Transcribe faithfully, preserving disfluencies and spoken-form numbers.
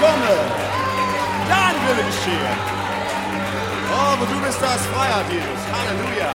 komme. Dein Wille geschehen. Oh, wo du bist, da ist Freiheit, Jesus. Halleluja.